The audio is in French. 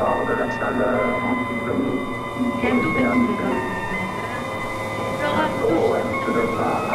encore de la chaleur entre nous. Che è tutto Bientôt, Però to the far